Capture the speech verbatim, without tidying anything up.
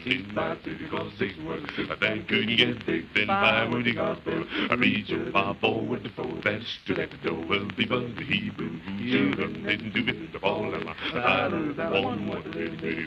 sing my city cause six words. A man couldn't get thick, then by word he got full. I reach your far forward the four, that's to let the door will be but the Hebrew. You don't listen to it, the ball and my I love that one, what